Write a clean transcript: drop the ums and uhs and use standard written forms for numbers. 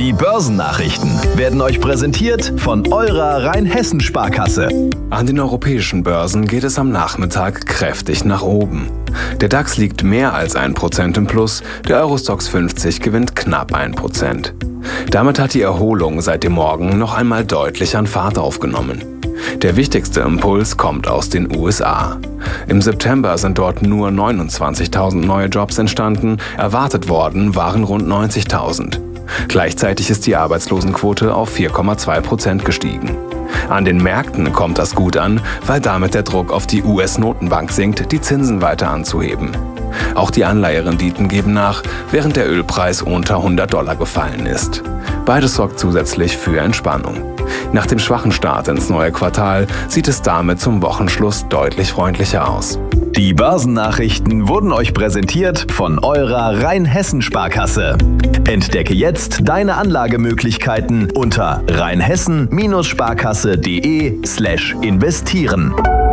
Die Börsennachrichten werden euch präsentiert von eurer Rheinhessen-Sparkasse. An den europäischen Börsen geht es am Nachmittag kräftig nach oben. Der DAX liegt mehr als 1% im Plus, der Eurostoxx 50 gewinnt knapp 1%. Damit hat die Erholung seit dem Morgen noch einmal deutlich an Fahrt aufgenommen. Der wichtigste Impuls kommt aus den USA. Im September sind dort nur 29.000 neue Jobs entstanden, erwartet worden waren rund 90.000. Gleichzeitig ist die Arbeitslosenquote auf 4,2% gestiegen. An den Märkten kommt das gut an, weil damit der Druck auf die US-Notenbank sinkt, die Zinsen weiter anzuheben. Auch die Anleiherenditen geben nach, während der Ölpreis unter $100 gefallen ist. Beides sorgt zusätzlich für Entspannung. Nach dem schwachen Start ins neue Quartal sieht es damit zum Wochenschluss deutlich freundlicher aus. Die Börsennachrichten wurden euch präsentiert von eurer Rheinhessen-Sparkasse. Entdecke jetzt deine Anlagemöglichkeiten unter rheinhessen-sparkasse.de/investieren.